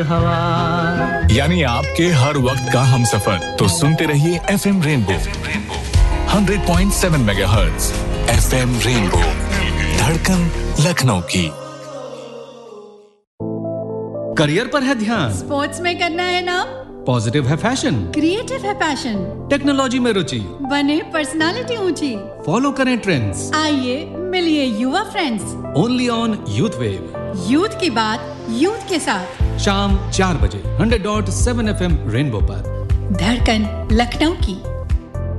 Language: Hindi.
हवा, यानी आपके हर वक्त का हमसफर। तो सुनते रहिए FM rainbow 100.7 megahertz. FM rainbow, धड़कन लखनऊ की। करियर पर है ध्यान, स्पोर्ट्स में करना है नाम, पॉजिटिव है फैशन, क्रिएटिव है पैशन, टेक्नोलॉजी में रुचि, बने पर्सनालिटी ऊंची, फॉलो करें ट्रेंड्स। आइए मिलिए युवा friends, only on youth wave. Youth की बात यूथ के साथ, शाम 4 बजे 100.7 FM रेनबो पर। धड़कन लखनऊ की।